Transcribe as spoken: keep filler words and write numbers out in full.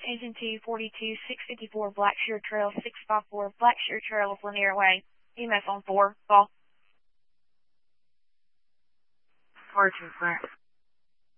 engine two forty-two, six fifty-four Blackshear Trail, six five four Blackshear Trail, Lanier Way. E M S on four, call. Fortune, Clark.